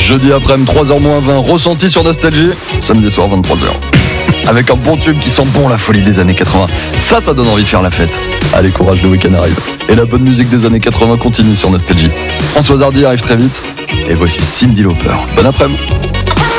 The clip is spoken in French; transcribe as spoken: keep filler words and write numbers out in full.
Jeudi après-midi, trois heures moins vingt, ressenti sur Nostalgie. Samedi soir, vingt-trois heures. Avec un bon tube qui sent bon la folie des années quatre-vingts. Ça, ça donne envie de faire la fête. Allez, courage, le week-end arrive. Et la bonne musique des années quatre-vingts continue sur Nostalgie. Françoise Hardy arrive très vite. Et voici Cyndi Lauper. Bon après-midi.